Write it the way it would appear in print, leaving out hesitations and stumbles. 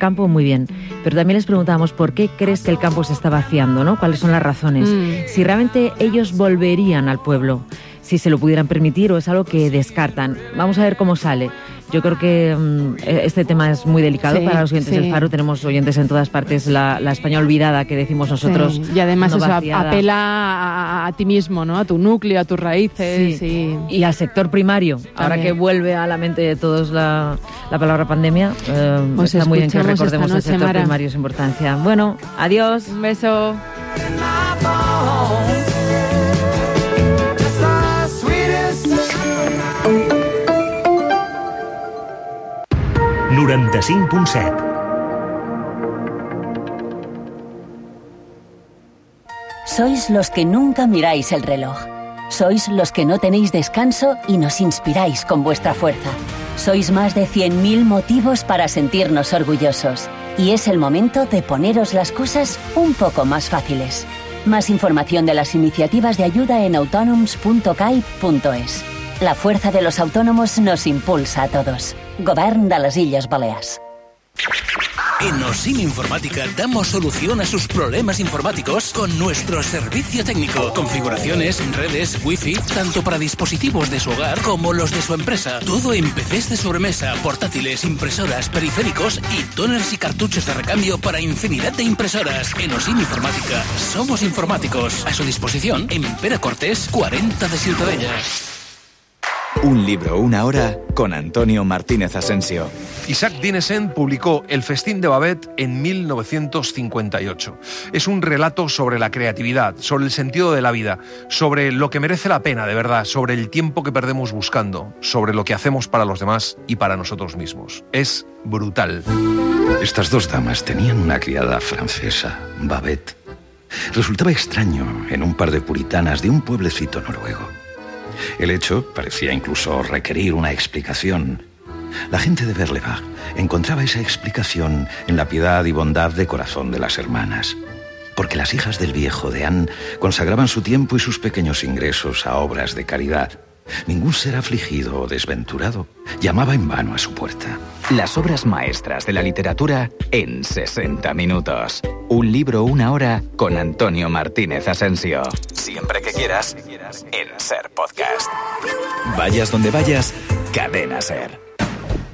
campo muy bien, pero también les preguntábamos por qué crees que el campo se está vaciando, ¿no? ¿Cuáles son las razones? Si realmente ellos volverían al pueblo, si se lo pudieran permitir, o es algo que descartan. Vamos a ver cómo sale. Yo creo que este tema es muy delicado para los oyentes del Faro. Tenemos oyentes en todas partes, la España olvidada que decimos nosotros. Sí. Y además no eso vaciada. Apela a ti mismo, ¿no? A tu núcleo, a tus raíces. Sí. Y al sector primario. También. Ahora que vuelve a la mente de todos la palabra pandemia, está muy bien que recordemos el sector primario, su importancia. Bueno, adiós. Un beso. 95.7. Sois los que nunca miráis el reloj. Sois los que no tenéis descanso y nos inspiráis con vuestra fuerza. Sois más de 100.000 motivos para sentirnos orgullosos. Y es el momento de poneros las cosas un poco más fáciles. Más información de las iniciativas de ayuda en autonoms.cai.es. La fuerza de los autónomos nos impulsa a todos. Govern de les Illes Balears. En Osim Informática damos solución a sus problemas informáticos con nuestro servicio técnico. Configuraciones, redes, wifi, tanto para dispositivos de su hogar como los de su empresa. Todo en PCs de sobremesa, portátiles, impresoras, periféricos y tóners y cartuchos de recambio para infinidad de impresoras. En Osim Informática somos informáticos. A su disposición en Pere Cortés 40 de Ciutadella. Un libro, una hora, con Antonio Martínez Asensio. Isaac Dinesen publicó El festín de Babette en 1958. Es un relato sobre la creatividad, sobre el sentido de la vida, sobre lo que merece la pena de verdad, sobre el tiempo que perdemos buscando, sobre lo que hacemos para los demás y para nosotros mismos. Es brutal. Estas dos damas tenían una criada francesa, Babette. Resultaba extraño en un par de puritanas de un pueblecito noruego. El hecho parecía incluso requerir una explicación. La gente de Berlevag encontraba esa explicación en la piedad y bondad de corazón de las hermanas, porque las hijas del viejo de Anne consagraban su tiempo y sus pequeños ingresos a obras de caridad. Ningún ser afligido o desventurado llamaba en vano a su puerta. Las obras maestras de la literatura en 60 minutos. Un libro, una hora, con Antonio Martínez Asensio. Siempre que quieras, en Ser Podcast. Vayas donde vayas, Cadena Ser.